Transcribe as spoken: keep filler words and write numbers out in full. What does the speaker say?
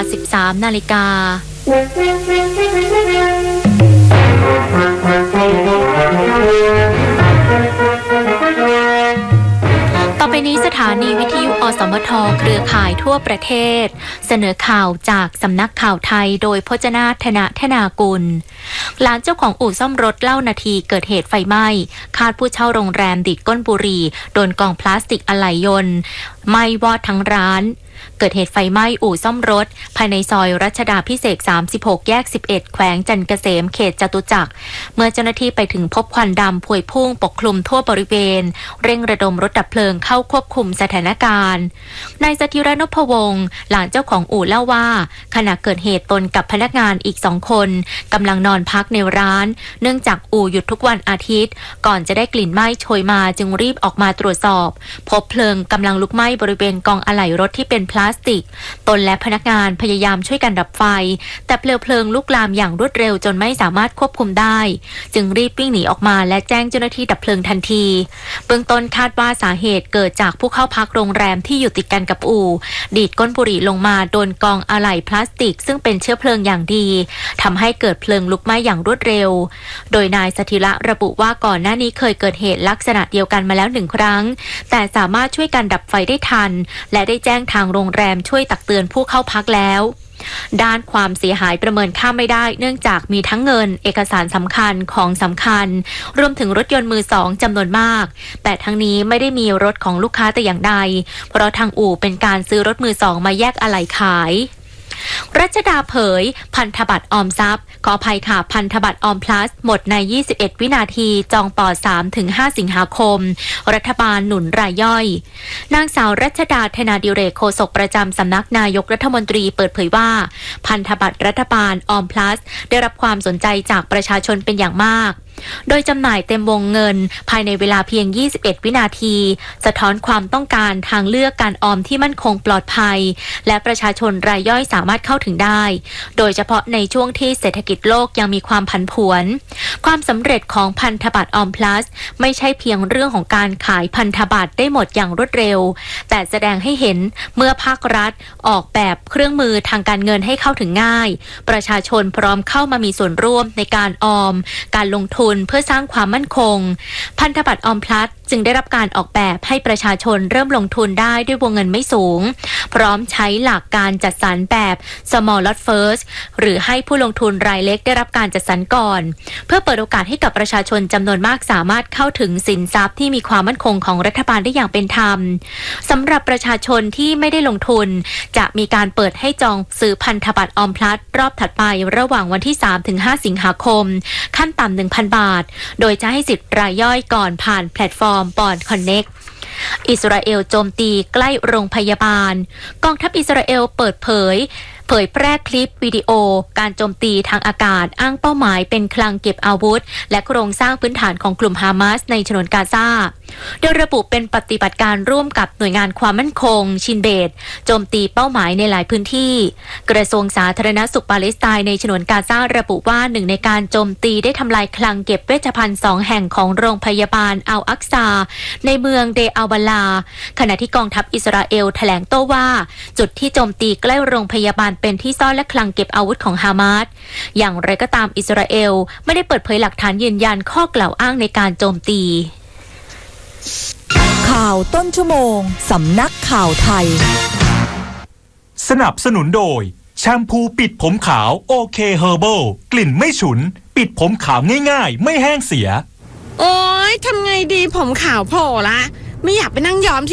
สิบสามนาฬิกาต่อไปนี้สถานีวิทยุอสมทเครือข่ายทั่วประเทศเสนอข่าวจากสำนักข่าวไทยโดยพจนาถนะธนากุลหลานเจ้าของอู่ซ่อมรถเล่านาทีเกิดเหตุไฟไหม้คาดผู้เช่าโรงแรมดีดก้นบุหรี่โดนกองพลาสติกอะไหล่ยนต์ไหม้วอดทั้งร้านเกิดเหตุไฟไหม้อู่ซ่อมรถภายในซอยรัชดาภิเษกสามสิบหกแยกสิบเอ็ดแขวงจันทร์เกษมเขตจตุจักรเมื่อเจ้าหน้าที่ไปถึงพบควันดำพวยพุ่งปกคลุมทั่วบริเวณเร่งระดมรถดับเพลิงเข้าควบคุมสถานการณ์นายสถิรนพวงศ์หลานเจ้าของอู่เล่าว่าขณะเกิดเหตุตนกับพนักงานอีกสองคนกำลังนอนพักในร้านเนื่องจากอู่หยุดทุกวันอาทิตย์ก่อนจะได้กลิ่นไหม้โชยมาจึงรีบออกมาตรวจสอบพบเพลิงกำลังลุกไหม้บริเวณกองอะไหล่รถที่เป็นพลาสติกตนและพนักงานพยายามช่วยกันดับไฟแต่เปลวเพลิงลุกลามอย่างรวดเร็วจนไม่สามารถควบคุมได้จึงรีบวิ่งหนีออกมาและแจ้งเจ้าหน้าที่ดับเพลิงทันทีเบื้องต้นคาดว่าสาเหตุเกิดจากผู้เข้าพักโรงแรมที่อยู่ติดกันกับอู่ดีดก้นบุหรี่ลงมาโดนกองอะไหล่พลาสติกซึ่งเป็นเชื้อเพลิงอย่างดีทำให้เกิดเพลิงลุกไหม้อย่างรวดเร็วโดยนายสถิระระบุว่าก่อนหน้านี้เคยเกิดเหตุลักษณะเดียวกันมาแล้วหนึ่งครั้งแต่สามารถช่วยกันดับไฟได้ทันและได้แจ้งทางโรงแรมช่วยตักเตือนผู้เข้าพักแล้วด้านความเสียหายประเมินค่าไม่ได้เนื่องจากมีทั้งเงินเอกสารสำคัญของสำคัญรวมถึงรถยนต์มือสองจำนวนมากแต่ทั้งนี้ไม่ได้มีรถของลูกค้าแต่อย่างใดเพราะทางอู่เป็นการซื้อรถมือสองมาแยกอะไหล่ขายรัชดาเผยพันธบัตรออมทรัพย์ขออภัยค่ะพันธบัตรออมพลัสหมดในยี่สิบเอ็ดวินาทีจองต่อ สามถึงห้า สิงหาคมรัฐบาลหนุนรายย่อยนางสาวรัชดาธนาดิเรกโฆษกประจำสำนักนายกรัฐมนตรีเปิดเผยว่าพันธบัตรรัฐบาลออมพลัสได้รับความสนใจจากประชาชนเป็นอย่างมากโดยจำหน่ายเต็มวงเงินภายในเวลาเพียงยี่สิบเอ็ดวินาทีสะท้อนความต้องการทางเลือกการออมที่มั่นคงปลอดภัยและประชาชนรายย่อยสามารถเข้าถึงได้โดยเฉพาะในช่วงที่เศรษฐกิจโลกยังมีความผันผวนความสำเร็จของพันธบัตรออมพลัสไม่ใช่เพียงเรื่องของการขายพันธบัตรได้หมดอย่างรวดเร็วแต่แสดงให้เห็นเมื่อภาครัฐออกแบบเครื่องมือทางการเงินให้เข้าถึงง่ายประชาชนพร้อมเข้ามามีส่วนร่วมในการออมการลงทุนเพื่อสร้างความมั่นคงพันธบัตรออมพลัสจึงได้รับการออกแบบให้ประชาชนเริ่มลงทุนได้ด้วยวงเงินไม่สูงพร้อมใช้หลักการจัดสรรแบบ small lot first หรือให้ผู้ลงทุนรายเล็กได้รับการจัดสรรก่อนเพื่อเปิดโอกาสให้กับประชาชนจำนวนมากสามารถเข้าถึงสินทรัพย์ที่มีความมั่นคงของรัฐบาลได้อย่างเป็นธรรมสำหรับประชาชนที่ไม่ได้ลงทุนจะมีการเปิดให้จองซื้อพันธบัตรออมพลัสรอบถัดไประหว่างวันที่ สามถึงห้า สิงหาคมขั้นต่ำ หนึ่งพัน บาทโดยจะให้สิทธิ์รายย่อยก่อนผ่านแพลตฟอร์ม Bond Connect อิสราเอลโจมตีใกล้โรงพยาบาลกองทัพอิสราเอลเปิดเผยเผยแพร่คลิปวิดีโอการโจมตีทางอากาศอ้างเป้าหมายเป็นคลังเก็บอาวุธและโครงสร้างพื้นฐานของกลุ่มฮามาสในฉนวนกาซาโดยระบุเป็นปฏิบัติการร่วมกับหน่วยงานความมั่นคงชินเบตโจมตีเป้าหมายในหลายพื้นที่กระทรวงสาธารณสุขปาเลสไตน์ในฉนวนกาซาระบุว่าหนึ่งในการโจมตีได้ทำลายคลังเก็บเวชภัณฑ์สองแห่งของโรงพยาบาลอัลอักซาในเมืองเดอัลบาลาขณะที่กองทัพอิสราเอลแถลงโต้ว่าจุดที่โจมตีใกล้โรงพยาบาลเป็นที่ซ่อนและคลังเก็บอาวุธของฮามาสอย่างไรก็ตามอิสราเอลไม่ได้เปิดเผยหลักฐานยืนยันข้อกล่าวอ้างในการโจมตีข่าวต้นชั่วโมงสำนักข่าวไทยสนับสนุนโดยแชมพูปิดผมขาวโอเคเฮอร์เบิลกลิ่นไม่ฉุนปิดผมขาวง่ายๆไม่แห้งเสียโอ๊ยทำไงดีผมขาวโผล่ละไม่อยากไปนั่งย้อม